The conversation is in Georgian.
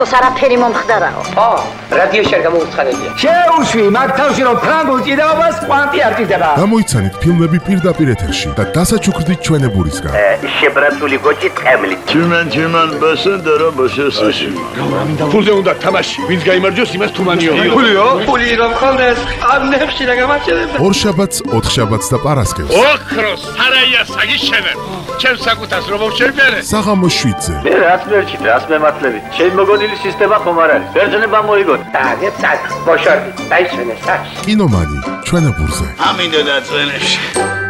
არაფერი მომხდარაო. რადიოში არ გამოუცხადებია. შეუშვი მაგ თავში რომ ფრანგულ ჭიდაობას კვანტი არ ჭირდება. გამოიცანით ფილმები პირდაპირ ეთერში და დასაჩუქრდით ჩვენებურისგან. შებრაცული გოჭი ტყემლით. Тюмень ბასენდარა ბასესაში. ფულზე უნდა თამაში. ვინც გაიმარჯვოს იმას თუმანიო. ფული რომ ხონდეს, ამნებში რა გამარჯვება. ორშაბათს, ოთხშაბათს და პარასკევს. ოქროს არაია საგიშენებ. ჩემ საკუთას რომ შევბერე. საღამოს 7-ზე. მე რაც მერჩით, რაც მემართლები. ჩემი მოგონილი სისტემა ხომ არ არის. ბერძნება მოიგოთ. დაგეცად, ბოშორდი, დაისვენე სახში. კინომანი, ჩვენებურზე. ამინდა დაძვენებში.